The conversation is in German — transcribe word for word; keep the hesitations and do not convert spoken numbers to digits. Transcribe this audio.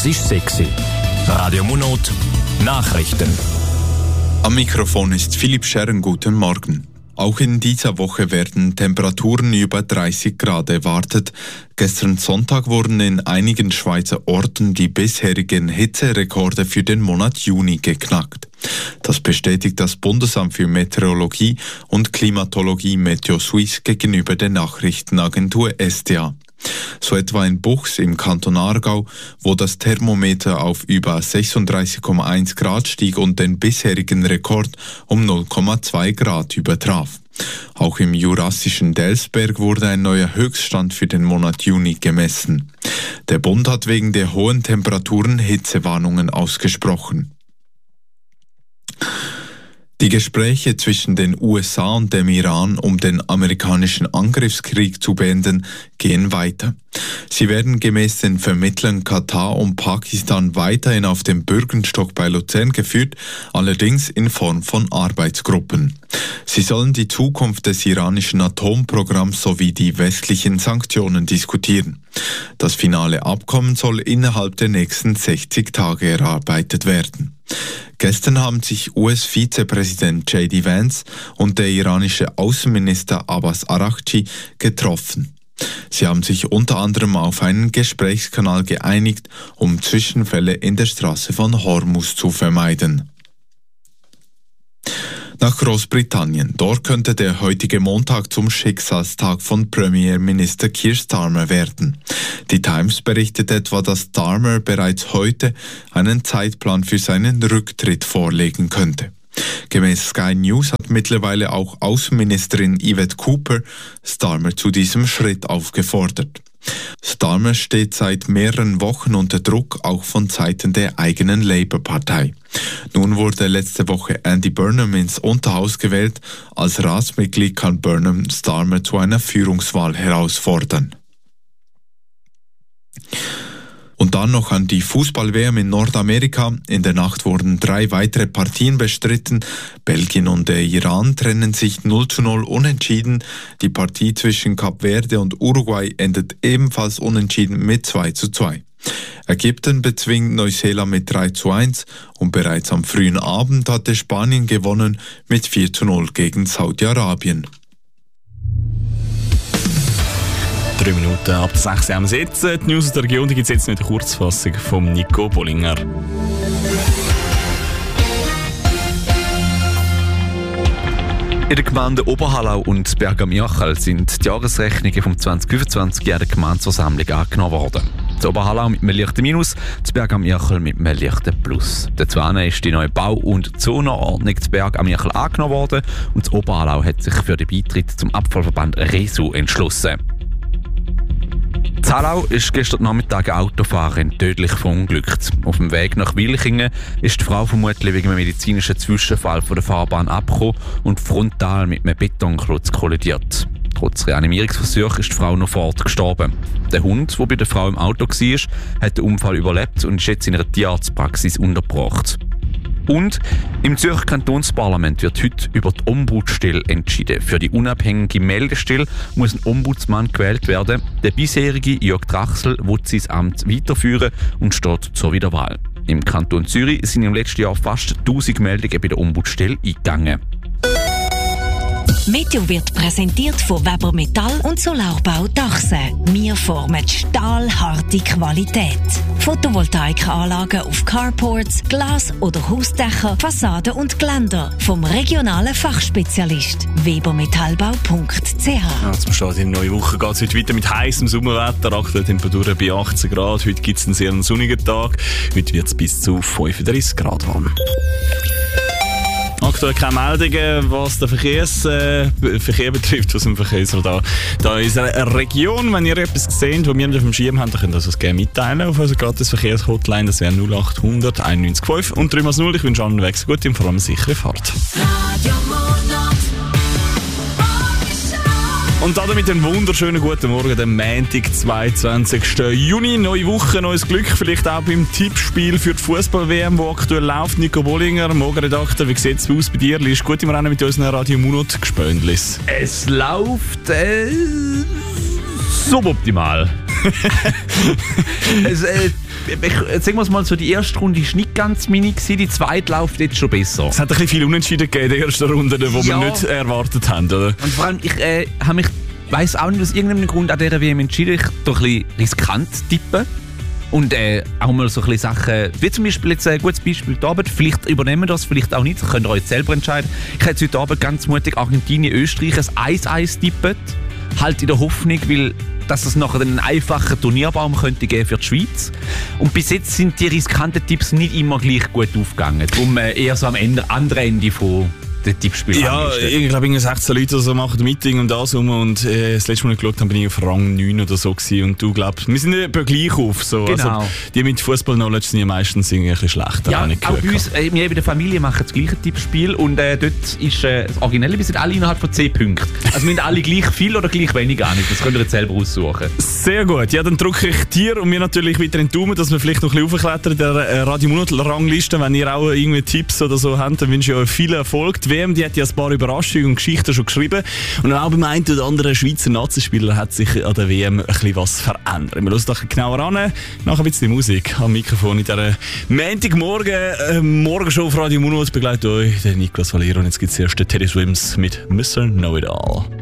ist sexy. Radio Monat Nachrichten. Am Mikrofon ist Philipp Scherren. Guten Morgen. Auch in dieser Woche werden Temperaturen über dreißig Grad erwartet. Gestern Sonntag wurden in einigen Schweizer Orten die bisherigen Hitzerekorde für den Monat Juni geknackt. Das bestätigt das Bundesamt für Meteorologie und Klimatologie Meteosuisse gegenüber der Nachrichtenagentur S D A. So etwa in Buchs im Kanton Aargau, wo das Thermometer auf über sechsunddreißig Komma eins Grad stieg und den bisherigen Rekord um null Komma zwei Grad übertraf. Auch im jurassischen Delsberg wurde ein neuer Höchststand für den Monat Juni gemessen. Der Bund hat wegen der hohen Temperaturen Hitzewarnungen ausgesprochen. Die Gespräche zwischen den U S A und dem Iran, um den amerikanischen Angriffskrieg zu beenden, gehen weiter. Sie werden gemäß den Vermittlern Katar und Pakistan weiterhin auf dem Bürgenstock bei Luzern geführt, allerdings in Form von Arbeitsgruppen. Sie sollen die Zukunft des iranischen Atomprogramms sowie die westlichen Sanktionen diskutieren. Das finale Abkommen soll innerhalb der nächsten sechzig Tage erarbeitet werden. Gestern haben sich U S-Vizepräsident J D Vance und der iranische Außenminister Abbas Araghchi getroffen. Sie haben sich unter anderem auf einen Gesprächskanal geeinigt, um Zwischenfälle in der Straße von Hormuz zu vermeiden. Nach Großbritannien. Dort könnte der heutige Montag zum Schicksalstag von Premierminister Keir Starmer werden. Die Times berichtet etwa, dass Starmer bereits heute einen Zeitplan für seinen Rücktritt vorlegen könnte. Gemäß Sky News hat mittlerweile auch Außenministerin Yvette Cooper Starmer zu diesem Schritt aufgefordert. Starmer steht seit mehreren Wochen unter Druck, auch von Seiten der eigenen Labour-Partei. Nun wurde letzte Woche Andy Burnham ins Unterhaus gewählt. Als Ratsmitglied kann Burnham Starmer zu einer Führungswahl herausfordern. Und dann noch an die Fußball-W M in Nordamerika. In der Nacht wurden drei weitere Partien bestritten. Belgien und der Iran trennen sich null zu null unentschieden. Die Partie zwischen Kap Verde und Uruguay endet ebenfalls unentschieden mit zwei zu zwei. Ägypten bezwingt Neuseeland mit drei zu eins und bereits am frühen Abend hatte Spanien gewonnen mit vier zu null gegen Saudi-Arabien. Drei Minuten ab der sechs Uhr haben wir jetzt. Die News aus der Region gibt es jetzt mit der Kurzfassung von Nico Bollinger. In den Gemeinden Oberhallau und Berg am Jachal sind die Jahresrechnungen vom zwanzig fünfundzwanzig in der Gemeindeversammlung angenommen worden. Das Oberhallau mit einem leichten Minus, das Berg am Jachal mit einem leichten Plus. Dazu ist die neue Bau- und Zonenordnung des Berg am Jachal angenommen worden und das Oberhallau hat sich für den Beitritt zum Abfallverband Resu entschlossen. In Hallau ist gestern Nachmittag eine Autofahrerin tödlich verunglückt. Auf dem Weg nach Wilchingen ist die Frau vermutlich wegen einem medizinischen Zwischenfall von der Fahrbahn abgekommen und frontal mit einem Betonklotz kollidiert. Trotz Reanimierungsversuch ist die Frau noch fort gestorben. Der Hund, der bei der Frau im Auto war, hat den Unfall überlebt und ist jetzt in einer Tierarztpraxis untergebracht. Und im Zürcher Kantonsparlament wird heute über die Ombudsstelle entschieden. Für die unabhängige Meldestelle muss ein Ombudsmann gewählt werden. Der bisherige Jörg Drachsel will sein Amt weiterführen und steht zur Wiederwahl. Im Kanton Zürich sind im letzten Jahr fast tausend Meldungen bei der Ombudsstelle eingegangen. Meteo wird präsentiert von Weber Metall und Solarbau Dachse. Wir formen stahlharte Qualität. Photovoltaikanlagen auf Carports, Glas- oder Hausdächer, Fassaden und Geländer. Vom regionalen Fachspezialist webermetallbau punkt c h. Ja, zum Start in die neue Woche geht es heute weiter mit heißem Sommerwetter. Aktuelle Temperaturen bei achtzehn Grad. Heute gibt es einen sehr sonnigen Tag. Heute wird es bis zu fünfunddreißig Grad warm. Aktuell keine Meldungen, was den Verkehrs, äh, Verkehr betrifft, aus dem Verkehrsradar. Da ist eine Region, wenn ihr etwas seht, was wir auf dem Schirm haben, dann könnt ihr das gerne mitteilen auf unserer gratis Verkehrshotline. Das wäre null acht hundert einundneunzig fünf und drei mal null. Ich wünsche allen Wegs gute und vor allem eine sichere Fahrt. Und damit einen wunderschönen guten Morgen, den Montag, zweiundzwanzigsten Juni. Neue Woche, neues Glück, vielleicht auch beim Tippspiel für die Fußball-W M, wo aktuell läuft. Nico Bollinger, Morgenredakteur, wie sieht es aus bei dir? Liest gut im Rennen mit unseren Radio Munot Gespöndlis? Es läuft äh, suboptimal. es, äh, ich, sagen wir es mal so, die erste Runde war nicht ganz mini, die zweite läuft jetzt schon besser. Es hat ein bisschen viel Unentschieden gegeben in der ersten Runde, die ja. wir nicht erwartet haben, oder? Und vor allem, ich äh, habe mich, weiss auch nicht aus irgendeinem Grund an dieser W M entschieden, ich doch ein bisschen riskant tippen. Und äh, auch mal so ein bisschen Sachen, wie zum Beispiel jetzt ein gutes Beispiel heute Abend, vielleicht übernehmen wir das, vielleicht auch nicht, das könnt ihr euch selber entscheiden. Ich hätte heute Abend ganz mutig Argentinien, Österreich ein eins eins tippet, halt in der Hoffnung, weil dass es nachher einen einfachen Turnierbaum könnte geben für die Schweiz. Und bis jetzt sind die riskanten Tipps nicht immer gleich gut aufgegangen. Darum äh, eher so am Ende, anderen Ende von den Tippspielen. Ja, ich glaube, sechzehn Leute so machen ein Meeting und das rum. Und äh, das letzte Mal, ich geschaut habe, bin ich auf Rang neun oder so gewesen. Und du glaubst, wir sind etwa gleich auf. So. Genau. Also, die mit Fußball-Knowledge sind ja meistens irgendwie ein bisschen schlechter. Ja, auch bei uns, äh, wir in der Familie machen das gleiche Tippspiel und äh, dort ist äh, das Originelle, wir sind alle innerhalb von zehn Punkten. Also wir sind alle gleich viel oder gleich wenig an. Das könnt ihr jetzt selber aussuchen. Sehr gut. Ja, dann drücke ich dir und mir natürlich weiter in die Daumen, dass wir vielleicht noch ein bisschen aufklettern in der äh, Radio Monat-Rangliste. Wenn ihr auch irgendwie Tipps oder so habt, dann wünsche ich euch viel Erfolg. Die W M, die hat ja ein paar Überraschungen und Geschichten schon geschrieben. Und auch beim einen oder anderen Schweizer Nazispieler hat sich an der W M ein bisschen was verändert. Wir hören doch genauer an. Nachher ein bisschen Musik am Mikrofon in dieser Montagmorgen äh, Morgenshow auf Radio Monat begleitet euch der Nicolas Valero. Und jetzt gibt es erst den Teddy Swims mit Mister Know It All.